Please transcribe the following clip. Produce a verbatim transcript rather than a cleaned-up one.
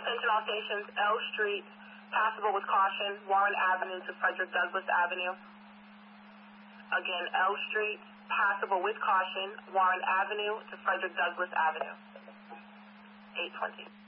attention all stations, L Street, passable with caution, Warren Avenue to Frederick Douglass Avenue. Again, L Street, passable with caution, Warren Avenue to Frederick Douglass Avenue. eight twenty.